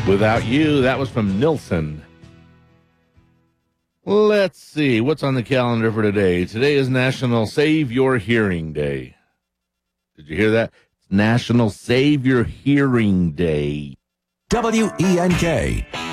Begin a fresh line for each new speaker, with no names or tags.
Without You. That was from Nilsson. Let's see. What's on the calendar for today? Today is National Save Your Hearing Day. Did you hear that? It's National Save Your Hearing Day.
WENK.